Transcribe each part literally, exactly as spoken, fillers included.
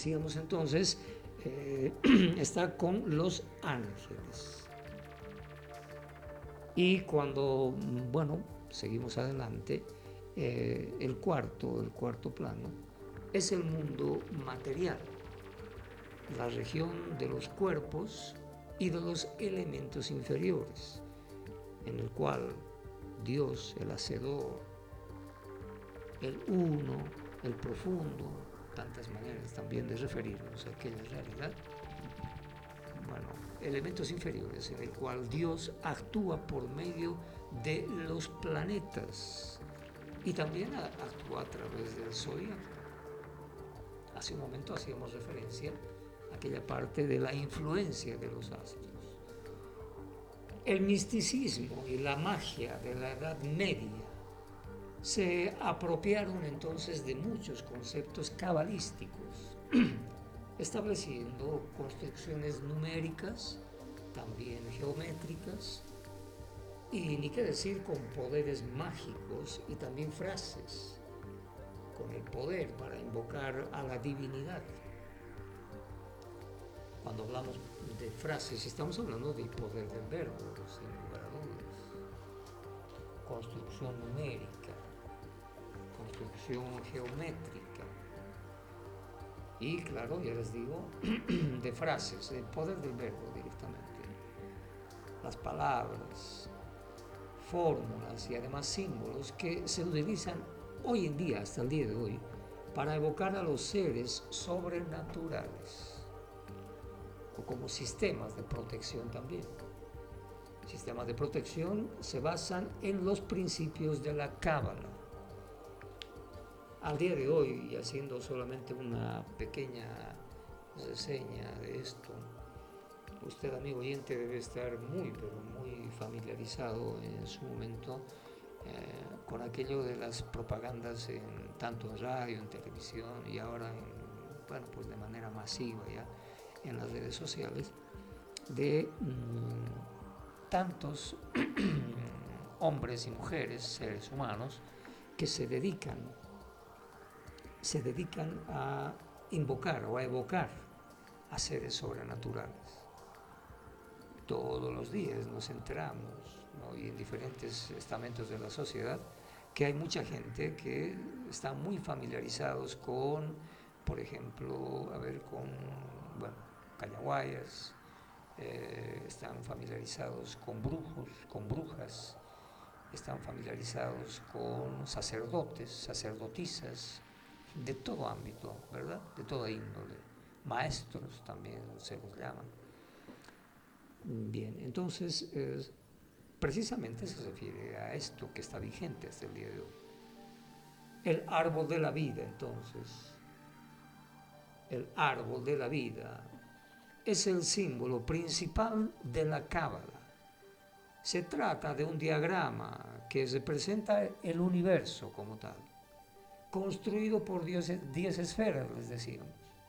decíamos entonces, eh, está con los ángeles. Y cuando, bueno, seguimos adelante, eh, el cuarto, el cuarto plano, es el mundo material, la región de los cuerpos y de los elementos inferiores, en el cual Dios, el Hacedor, el Uno, el Profundo, tantas maneras también de referirnos a aquella realidad, bueno, elementos inferiores en el cual Dios actúa por medio de los planetas y también actúa a través del zodiaco. Hace un momento hacíamos referencia a aquella parte de la influencia de los astros. El misticismo y la magia de la Edad Media se apropiaron entonces de muchos conceptos cabalísticos, estableciendo construcciones numéricas, también geométricas, y ni qué decir con poderes mágicos y también frases, con el poder para invocar a la divinidad. Cuando hablamos de frases, estamos hablando del poder del verbo, sin lugar a dudas. Construcción numérica, construcción geométrica. Y claro, ya les digo, de frases, el poder del verbo directamente. Las palabras, fórmulas y además símbolos que se utilizan hoy en día, hasta el día de hoy, para evocar a los seres sobrenaturales o como sistemas de protección también. Sistemas de protección se basan en los principios de la Cábala. Al día de hoy, y haciendo solamente una pequeña reseña de esto, usted, amigo oyente, debe estar muy, pero muy familiarizado en su momento eh, con aquello de las propagandas en, tanto en radio, en televisión y ahora en, bueno, pues de manera masiva ya en las redes sociales, de mmm, tantos hombres y mujeres, seres humanos, que se dedican, se dedican a invocar o a evocar a seres sobrenaturales. Todos los días nos enteramos, ¿no? Y en diferentes estamentos de la sociedad, que hay mucha gente que está muy familiarizados con, por ejemplo, a ver, con, bueno, callahuayas, eh, están familiarizados con brujos, con brujas, están familiarizados con sacerdotes, sacerdotisas, de todo ámbito, ¿verdad? De toda índole. Maestros también se los llaman. Bien, entonces, eh, precisamente se refiere a esto que está vigente hasta el día de hoy. El árbol de la vida, entonces, el árbol de la vida es el símbolo principal de la Cábala. Se trata de un diagrama que representa el universo como tal, construido por diez esferas, les decíamos.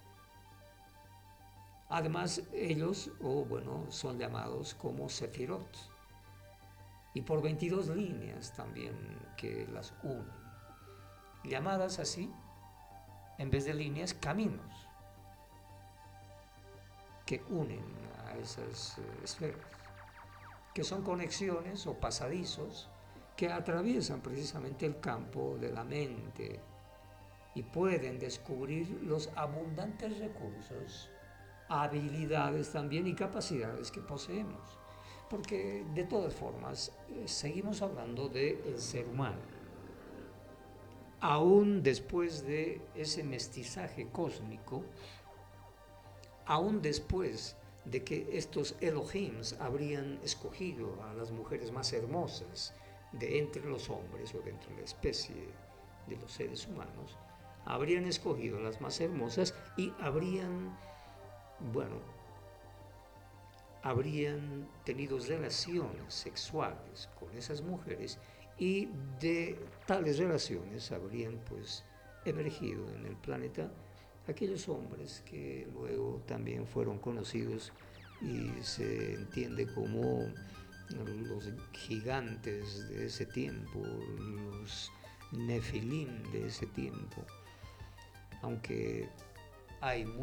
Además, ellos, o oh, bueno, son llamados como Sefirot, y por veintidós líneas también que las unen, llamadas así, en vez de líneas, caminos, que unen a esas eh, esferas, que son conexiones o pasadizos que atraviesan precisamente el campo de la mente y pueden descubrir los abundantes recursos, habilidades también y capacidades que poseemos. Porque de todas formas eh, seguimos hablando del ser humano. Aún después de ese mestizaje cósmico, aún después de que estos Elohims habrían escogido a las mujeres más hermosas de entre los hombres o de entre la especie de los seres humanos, habrían escogido las más hermosas y habrían, bueno, habrían tenido relaciones sexuales con esas mujeres y de tales relaciones habrían pues emergido en el planeta aquellos hombres que luego también fueron conocidos y se entiende como los gigantes de ese tiempo, los nefilim de ese tiempo, aunque hay